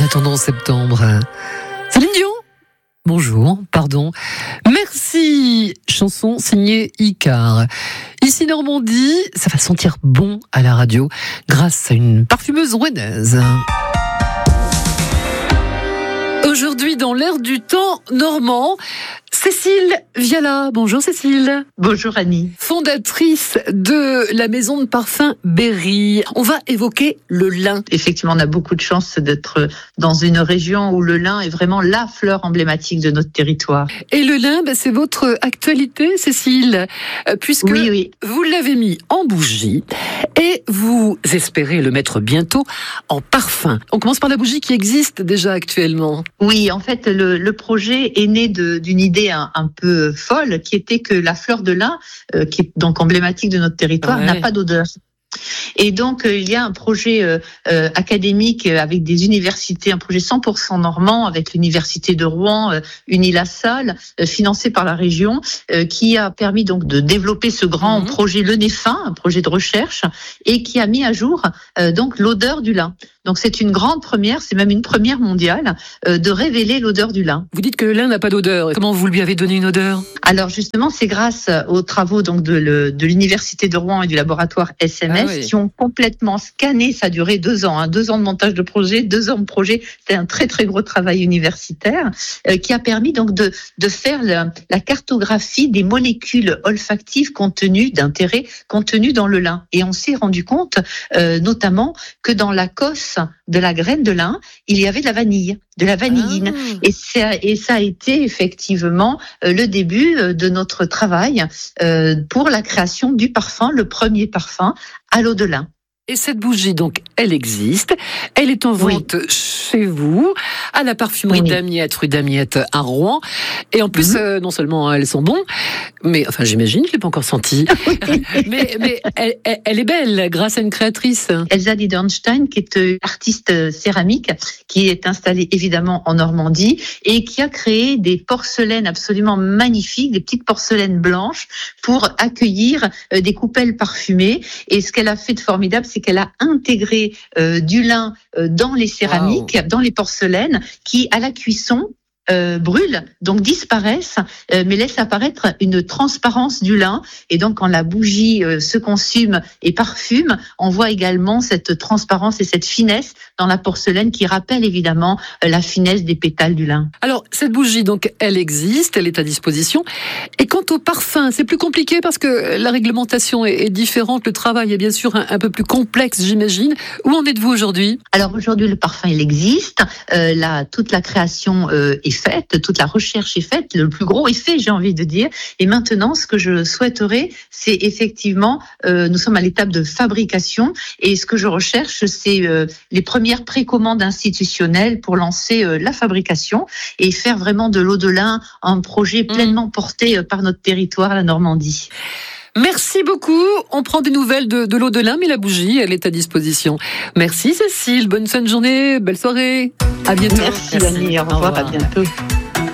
attendant septembre. Céline Dion, bonjour, pardon. Merci, chanson signée Icar. Ici Normandie, ça va sentir bon à la radio grâce à une parfumeuse rouennaise. Aujourd'hui, dans l'air du temps normand, Cécile Viala. Bonjour Cécile. Bonjour Annie. Fondatrice de la maison de parfum Berry. On va évoquer le lin. Effectivement, on a beaucoup de chance d'être dans une région où le lin est vraiment la fleur emblématique de notre territoire. Et le lin, c'est votre actualité, Cécile, puisque oui. Vous l'avez mis en bougie et vous espérez le mettre bientôt en parfum. On commence par la bougie qui existe déjà actuellement. Oui, en fait, le projet est né d'une idée un peu folle, qui était que la fleur de lin, qui est donc emblématique de notre territoire, n'a pas d'odeur. Et donc, il y a un projet académique avec des universités, un projet 100% normand avec l'université de Rouen, Unilassal, financé par la région, qui a permis donc de développer ce grand projet Le Nez Fin, un projet de recherche, et qui a mis à jour donc l'odeur du lin. Donc c'est une grande première, c'est même une première mondiale, de révéler l'odeur du lin. Vous dites que le lin n'a pas d'odeur. Comment vous lui avez donné une odeur ? Alors justement, c'est grâce aux travaux donc de l'université de Rouen et du laboratoire SMS qui ont complètement scanné. Ça a duré 2 ans, 2 ans de montage de projet, 2 ans de projet. C'était un très très gros travail universitaire qui a permis donc de faire la cartographie des molécules olfactives d'intérêt contenues dans le lin. Et on s'est rendu compte, notamment, que dans la cosse de la graine de lin, il y avait de la vanilline. Et ça a été effectivement le début de notre travail pour la création du parfum, le premier parfum à l'eau de lin. Et cette bougie, donc, elle existe. Elle est en vente chez vous, à la parfumerie d'Amiette, rue d'Amiette à Rouen. Et en plus, non seulement elles sont bonnes, mais, enfin, j'imagine, je ne l'ai pas encore sentie. mais elle est belle, grâce à une créatrice. Elsa Diedernstein, qui est artiste céramique, qui est installée évidemment en Normandie et qui a créé des porcelaines absolument magnifiques, des petites porcelaines blanches pour accueillir des coupelles parfumées. Et ce qu'elle a fait de formidable, c'est qu'elle a intégré du lin dans les céramiques, dans les porcelaines, qui à la cuisson brûlent, donc disparaissent, mais laissent apparaître une transparence du lin. Et donc, quand la bougie se consume et parfume, on voit également cette transparence et cette finesse dans la porcelaine qui rappelle évidemment la finesse des pétales du lin. Alors, cette bougie, donc, elle existe, elle est à disposition. Et quant au parfum, c'est plus compliqué parce que la réglementation est différente, le travail est bien sûr un peu plus complexe, j'imagine. Où en êtes-vous aujourd'hui ? Alors, aujourd'hui, le parfum, il existe. Toute la création est faite, toute la recherche est faite, le plus gros est fait, j'ai envie de dire. Et maintenant, ce que je souhaiterais, c'est effectivement, nous sommes à l'étape de fabrication, et ce que je recherche, c'est les premières précommandes institutionnelles pour lancer la fabrication et faire vraiment de l'eau de lin un projet pleinement porté par notre territoire, la Normandie. Merci beaucoup. On prend des nouvelles de l'eau de lin, mais la bougie, elle est à disposition. Merci Cécile. Bonne fin de journée. Belle soirée. À bientôt. Merci Annie. Au revoir. À bientôt.